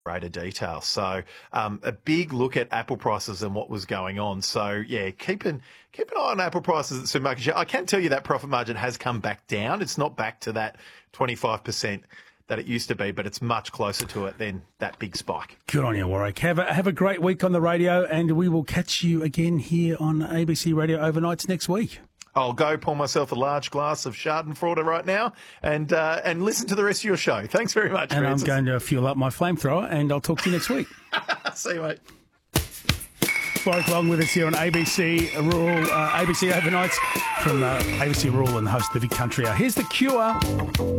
greater detail. So a big look at apple prices and what was going on. So, yeah, keep an eye on apple prices at the supermarket. I can tell you that profit margin has come back down. It's not back to that 25% that it used to be, but it's much closer to it than that big spike. Good on you, Warwick. Have a great week on the radio, and we will catch you again here on ABC Radio Overnights next week. I'll go pour myself a large glass of Schadenfreude right now and listen to the rest of your show. Thanks very much, And Francis. I'm going to fuel up my flamethrower, and I'll talk to you next week. See you, mate. Warwick Long with us here on ABC Rural, ABC Overnights from ABC Rural and the host of the Big Country Hour. Here's The Cure.